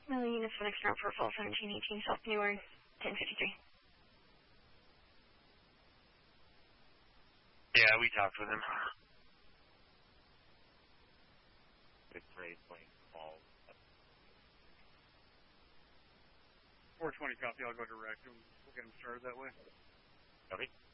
Units for next route for fall 1718 South Newark, 1053. Yeah, we talked with him. It's Ray playing calls. 420 copy, I'll go direct. We'll get him started that way. Copy.